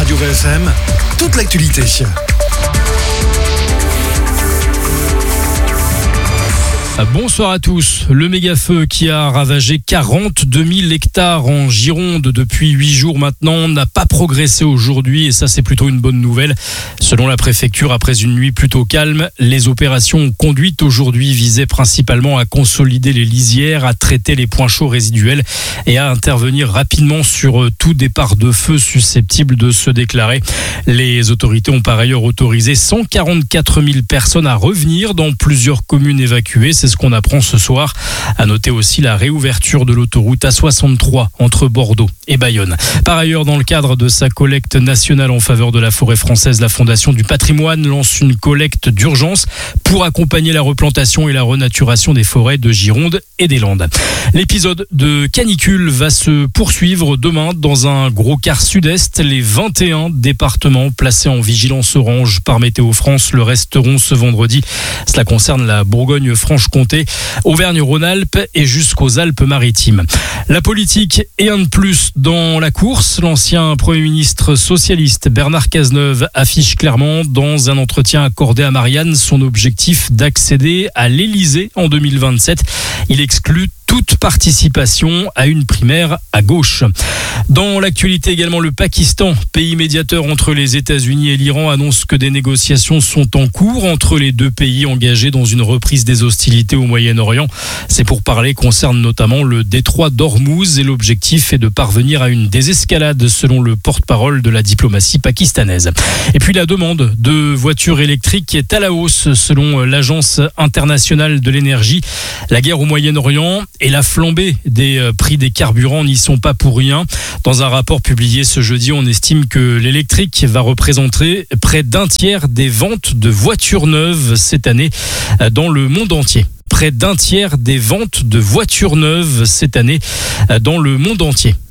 Radio VFM, toute l'actualité. Bonsoir à tous. Le méga-feu qui a ravagé 42 000 hectares en Gironde depuis 8 jours maintenant n'a pas progressé aujourd'hui et ça c'est plutôt une bonne nouvelle. Selon la préfecture, après une nuit plutôt calme, les opérations conduites aujourd'hui visaient principalement à consolider les lisières, à traiter les points chauds résiduels et à intervenir rapidement sur tout départ de feu susceptible de se déclarer. Les autorités ont par ailleurs autorisé 144 000 personnes à revenir dans plusieurs communes évacuées. C'est ce qu'on apprend ce soir. À noter aussi la réouverture de l'autoroute A63 entre Bordeaux et Bayonne. Par ailleurs, dans le cadre de sa collecte nationale en faveur de la forêt française, la Fondation du patrimoine lance une collecte d'urgence pour accompagner la replantation et la renaturation des forêts de Gironde et des Landes. L'épisode de canicule va se poursuivre demain dans un gros quart sud-est. Les 21 départements placés en vigilance orange par Météo France le resteront ce vendredi. Cela concerne la Bourgogne-Franche-Comté, Auvergne-Rhône-Alpes et jusqu'aux Alpes-Maritimes. La politique est un de plus dans la course. L'ancien Premier ministre socialiste Bernard Cazeneuve affiche clairement dans un entretien accordé à Marianne son objectif d'accéder à l'Élysée en 2027. Il exclut toute participation à une primaire à gauche. Dans l'actualité également, le Pakistan, pays médiateur entre les États-Unis et l'Iran, annonce que des négociations sont en cours entre les deux pays engagés dans une reprise des hostilités au Moyen-Orient. Ces pourparlers concernent notamment le détroit d'Ormuz et l'objectif est de parvenir à une désescalade selon le porte-parole de la diplomatie pakistanaise. Et puis la demande de voitures électriques est à la hausse selon l'Agence internationale de l'énergie. La guerre au Moyen-Orient et la flambée des prix des carburants n'y sont pas pour rien. Dans un rapport publié ce jeudi, on estime que l'électrique va représenter près d'un tiers des ventes de voitures neuves cette année dans le monde entier. Près d'un tiers des ventes de voitures neuves cette année dans le monde entier.